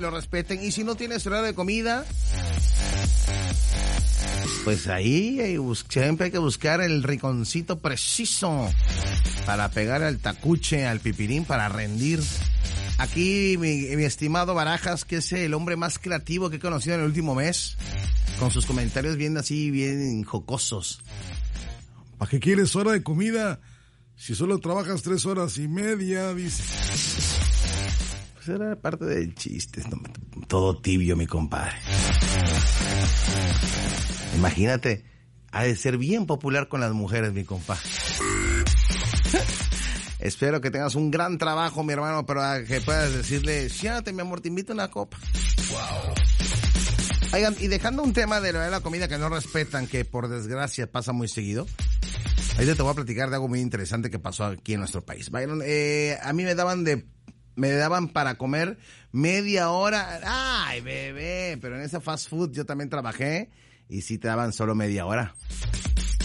lo respeten. Y si no tienes hora de comida, pues ahí siempre hay que buscar el rinconcito preciso para pegar al tacuche, al pipirín, para rendir. Aquí mi estimado Barajas, que es el hombre más creativo que he conocido en el último mes, con sus comentarios bien jocosos. ¿Para qué quieres hora de comida si solo trabajas 3 horas y media? Dice. Pues era parte del chiste, todo tibio, mi compadre. Imagínate, ha de ser bien popular con las mujeres, mi compadre. Espero que tengas un gran trabajo, mi hermano, pero que puedas decirle, siéntate, mi amor, te invito a una copa. Wow. Oigan, y dejando un tema de la comida que no respetan, que por desgracia pasa muy seguido, ahorita te voy a platicar de algo muy interesante que pasó aquí en nuestro país. Byron, a mí me daban para comer media hora. Ay, bebé, pero en esa fast food yo también trabajé y sí te daban solo media hora.